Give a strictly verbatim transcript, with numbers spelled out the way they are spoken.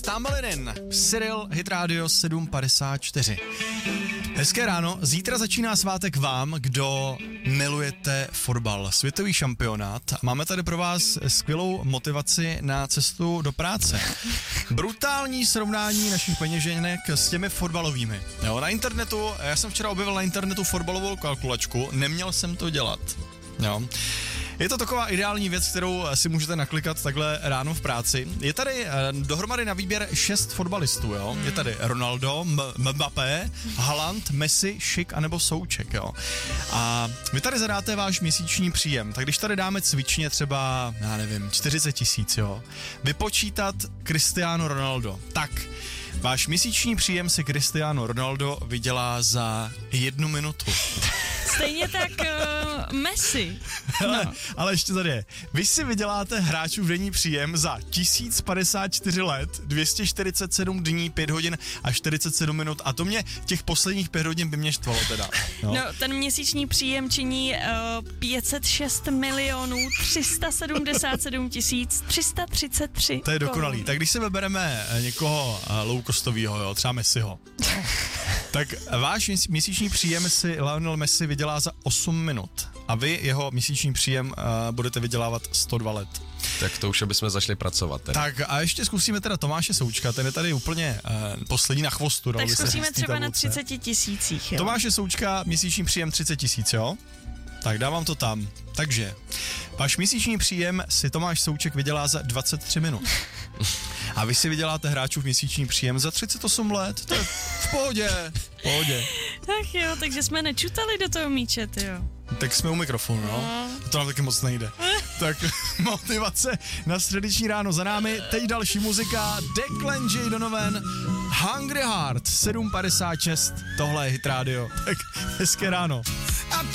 Tambelinin, Cyril, Hit Radio sedm padesát čtyři. Hezké ráno, zítra začíná svátek vám, kdo milujete fotbal, světový šampionát. Máme tady pro vás skvělou motivaci na cestu do práce. Brutální srovnání našich peněženek s těmi fotbalovými. Jo, na internetu, já jsem včera objevil na internetu fotbalovou kalkulačku, neměl jsem to dělat. Jo. Je to taková ideální věc, kterou si můžete naklikat takhle ráno v práci. Je tady eh, dohromady na výběr šest fotbalistů, jo. Je tady Ronaldo, M- Mbappé, Haaland, Messi, Schick anebo Souček, jo. A vy tady zadáte váš měsíční příjem, tak když tady dáme cvičně třeba, já nevím, čtyřicet tisíc, jo. Vypočítat Cristiano Ronaldo, tak váš měsíční příjem si Cristiano Ronaldo vydělá za jednu minutu. Stejně tak uh, Messi. No. Ale, ale ještě tady je. Vy si vyděláte hráčův denní příjem za tisíc padesát čtyři let, dvě stě čtyřicet sedm dní, pět hodin a čtyřicet sedm minut. A to mě těch posledních pět hodin by mě štvalo teda. No, no ten měsíční příjem činí uh, pět set šest milionů tři sta sedmdesát sedm tisíc tři sta třicet tři. To je dokonalý. Tak když se vybereme někoho uh, low costovýho, jo, třeba Messiho, tak váš měsíční příjem si Lionel Messi vydělá za osm minut a vy jeho měsíční příjem uh, budete vydělávat sto dva let. Tak to už bychom zašli pracovat. Teda. Tak a ještě zkusíme teda Tomáše Součka, ten je tady úplně uh, poslední na chvostu. Tak zkusíme třeba na třicet tisících. Tomáše Součka, měsíční příjem třicet tisíc, jo? Tak dávám to tam. Takže, váš měsíční příjem si Tomáš Souček vydělá za dvacet tři minut. A vy si vyděláte hráčův měsíční příjem za třicet osm let. To je v pohodě, v pohodě. Tak jo, takže jsme nečutali do toho míče, jo. Tak jsme u mikrofonu, no. To nám taky moc nejde. Tak motivace na středeční ráno za námi. Teď další muzika. Declan J. Donovan, Hungry Heart, sedm padesát šest. Tohle je Hit Radio. Tak hezké ráno.